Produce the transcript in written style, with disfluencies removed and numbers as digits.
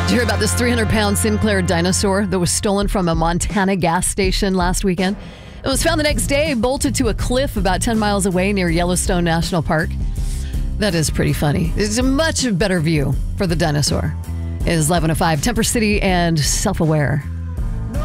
Did you hear about this 300-pound Sinclair dinosaur that was stolen from a Montana gas station last weekend? It was found the next day, bolted to a cliff about 10 miles away near Yellowstone National Park. That is pretty funny. It's a much better view for the dinosaur. It is 11:05, Temper City and Self-Aware.